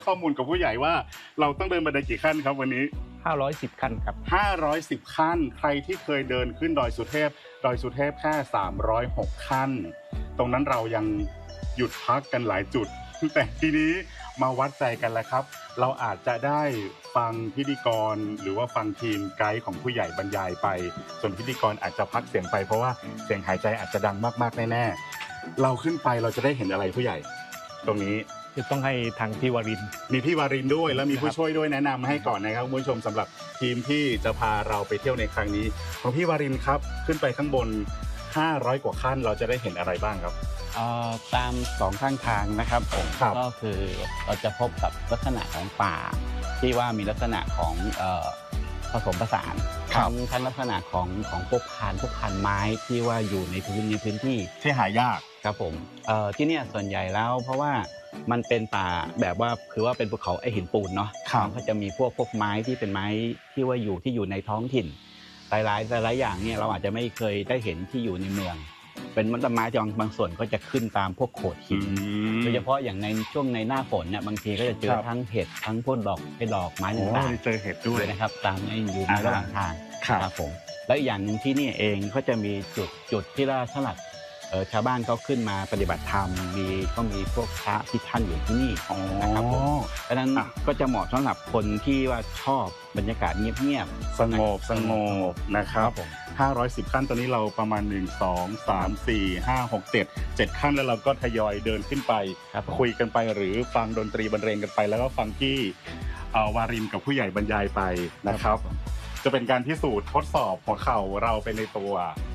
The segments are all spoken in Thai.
ข้อมูลกับผู้ใหญ่ว่าเราต้องเดินบันไดกี่ขั้นครับวันนี้ 510ขั้นครับ 510ขั้นใครที่เคยเดินขึ้นดอยสุเทพแค่306ขั้นตรงนั้นเรายังหยุดพักกันหลายจุดแต่ทีนี้มาวัดใจกันแล้วครับเราอาจจะได้ฟังพิธีกรหรือว่าฟังทีมไกด์ของผู้ใหญ่บรรยายไปส่วนพิธีกรอาจจะพักเสียงไปเพราะว่าเสียงหายใจอาจจะดังมากๆแน่ๆเราขึ้นไปเราจะได้เห็นอะไรผู้ใหญ่ตรงนี้จะต้องให้ทางพี่วรินทร์มีพี่วารินด้วยแล้วมีผู้ช่วยด้วยแนะนำให้ก่อนนะครับคุณผู้ชมสำหรับทีมที่จะพาเราไปเที่ยวในครั้งนี้ของพี่วารินครับขึ้นไปข้างบน500กว่าขั้นเราจะได้เห็นอะไรบ้างครับตาม2ข้างทางนะครับผมก็คือเราจะพบกับลักษณะของป่าที่ว่ามีลักษณะของผสมผสานทั้งลักษณะของพวกพานไม้ที่ว่าอยู่ในพื้นที่ที่หายากครับผมที่นี่ส่วนใหญ่แล้วเพราะว่ามันเป็นป่าแบบว่าคือว่าเป็นภูเขาไอหินปูนเนาะมันก็จะมีพวกไม้ที่เป็นไม้ที่ว่าอยู่ในท้องถิ่นหลายอย่างเนี่ยเราอาจจะไม่เคยได้เห็นที่อยู่ในเมืองเป็นต้นไม้บางส่วนก็จะขึ้นตามพวกโขดหินโดยเฉพาะอย่างในช่วงในหน้าฝนเนี่ยบางทีก็จะเจอทั้งเห็ดทั้งพวกดอกไม้ต่างๆเจอเห็ดด้วยนะครับตามอยู่ในระหว่างทางครับผมและอีกอย่างหนึ่งที่นี่เองก็จะมีจุดที่สำหรับชาวบ้านเขาขึ้นมาปฏิบัติธรรมก็มีพวกพระที่ท่านอยู่ที่นี่นะครับผมดังนั้นก็จะเหมาะสำหรับคนที่ว่าชอบบรรยากาศเงียบๆสงบนะครับ510ขั้นตอนนี้เราประมาณ1 2 3 4 5 6 7ขั้นแล้วเราก็ทยอยเดินขึ้นไปคุยกันไปหรือฟังดนตรีบรรเลงกันไปแล้วก็ฟังที่วารินกับผู้ใหญ่บรรยายไปนะครับจะเป็นการพิสูจน์ทดสอบหัวเข่าเราไปในตัว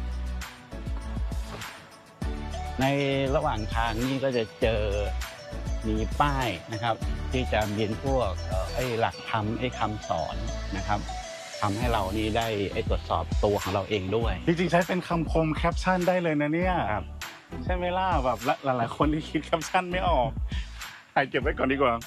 ในระหว่างทางนี่ก็จะเจอมีป้ายนะครับที่จะเรียนพวกหลักธรรมคำสอนนะครับทำให้เรานี่ได้ตรวจสอบตัวของเราเองด้วยจริงๆใช้เป็นคำคมแคปชั่นได้เลยนะเนี่ยใช่ไหมล่ะแบบหลายๆคนที่คิดแคปชั่นไม่ออกถ่ายเก็บไว้ก่อนดีกว่า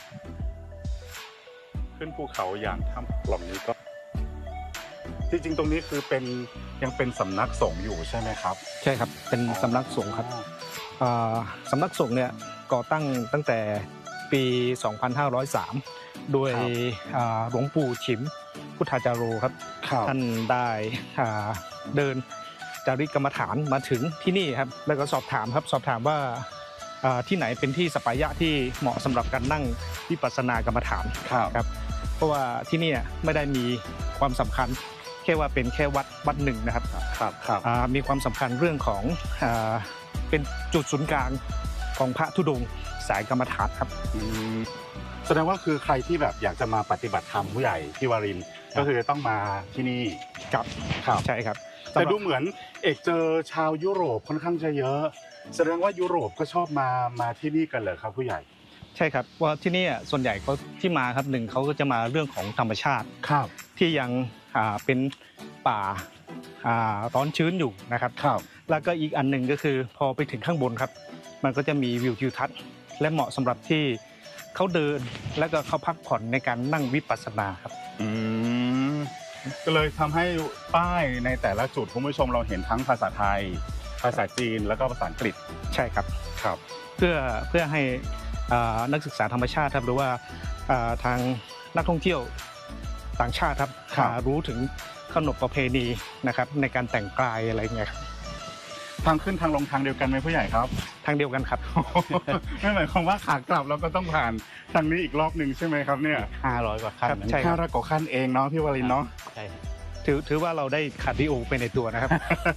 ขึ้นภูเขาอย่างถ้ำปล่องนี้ก็จริงๆตรงนี้คือยังเป็นสำนักสงฆ์อยู่ใช่ไหมครับใช่ครับเป็นสำนักสงฆ์ครับสำนักสงฆ์เนี่ยก่อตั้งแต่ปี 2503 โดยหลวงปู่ฉิมพุทธาจาโรครับท่านได้เดินจาริกกรรมฐานมาถึงที่นี่ครับแล้วก็สอบถามว่าที่ไหนเป็นที่สัปปายะที่เหมาะสำหรับการนั่งวิปัสสนากรรมฐานครับเพราะว่าที่นี่ไม่ได้มีความสำคัญแค่ว่าเป็นแค่วัดหนึ่งนะครับมีความสำคัญเรื่องของเป็นจุดศูนย์กลางของพระธุดงค์สายกรรมฐานครับแสดงว่าคือใครที่แบบอยากจะมาปฏิบัติธรรมผู้ใหญ่ที่วารินก็คือต้องมาที่นี่ครับใช่ครับแต่ดูเหมือนเอกเจอชาวยุโรปค่อนข้างจะเยอะแสดงว่ายุโรปก็ชอบมาที่นี่กันเหรอครับผู้ใหญ่ใช่ครับว่าที่นี่ส่วนใหญ่เขาที่มาครับ1เขาก็จะมาเรื่องของธรรมชาติที่ยังเป็นป่าร้อนชื้นอยู่นะครับแล้วก็อีกอันหนึ่งก็คือพอไปถึงข้างบนครับมันก็จะมีวิวทิวทัศน์และเหมาะสำหรับที่เขาเดินแล้วก็เขาพักผ่อนในการนั่งวิปัสสนาครับก็เลยทำให้ป้ายในแต่ละจุดคุณผู้ชมเราเห็นทั้งภาษาไทยภาษาจีนแล้วก็ภาษาอังกฤษใช่ครับเพื่อให้นักศึกษาธรรมชาติครับหรือว่าทางนักท่องเที่ยวต่างชาติครับรู้ถึงขนบประเพณีนะครับในการแต่งกายอะไรเงี้ยครับทางขึ้นทางลงทางเดียวกันไหมผู้ใหญ่ครับทางเดียวกันครับนั่นหมายความว่าขากลับเราก็ต้องผ่านทางนี้อีกรอบนึงใช่ไหมครับเนี่ย 500 กว่าขั้นใช่500 กว่าขั้นเองเนาะพี่วรินทร์เนาะใช่ถือว่าเราได้คาร์ดิโอไปในตัวนะครับ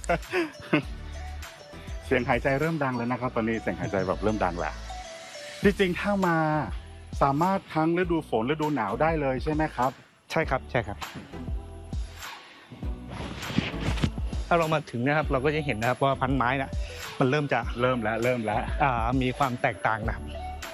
เสียงหายใจเริ่มดังแล้วนะครับตอนนี้เสียงหายใจแบบเริ่มดังแล้วจริงๆถ้ามาสามารถทั้งฤดูฝนฤดูหนาวได้เลยใช่ไหมครับใช่ครับถ้าเรามาถึงนะครับเราก็จะเห็นนะครับว่าพันไม้น่ะมันเริ่มแล้วมีความแตกต่างนะครับ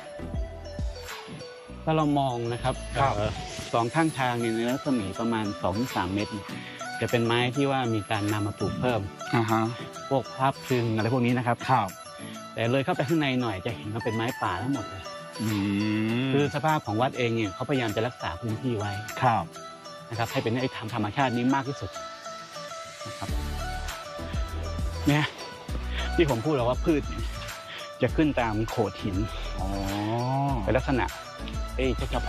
ถ้าเรามองนะครับ2ข้างทางในรัศมีประมาณ 2-3 เมตรจะเป็นไม้ที่ว่ามีการนำมาปลูกเพิ่มพวกพับพึงอะไรพวกนี้นะครับแต่เลยเข้าไปข้างในหน่อยจะเห็นว่าเป็นไม้ป่าทั้งหมดเลยคือสภาพของวัดเองเนี่ยเขาพยายามจะรักษาพื้นที่ไว้นะครับให้เป็นธรรมชาตินี้มากที่สุดนะครับเนี่ยที่ผมพูดแล้วว่าพืชจะขึ้นตามโขดหินเป็นลักษณะชัชพ